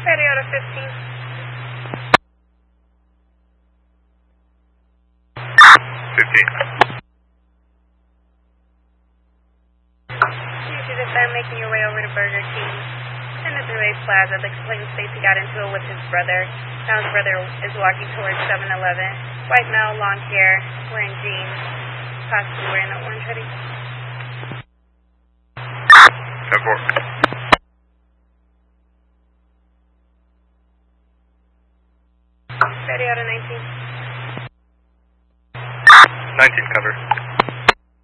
Ready out of 15. 15. You see this man making your way over to Burger King. In the Thruway Plaza, the complainant states he got into it with his brother. Now his brother is walking towards 7-Eleven. White male, long hair, wearing jeans, possibly wearing an orange hoodie. 10-4. Ready out of 19. 19, cover.